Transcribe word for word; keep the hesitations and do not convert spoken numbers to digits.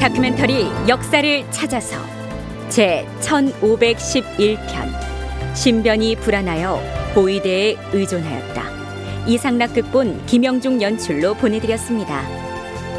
다큐멘터리 역사를 찾아서 제 천오백십일 편 신변이 불안하여 보위대에 의존하였다. 이상락 극본, 김영중 연출로 보내드렸습니다.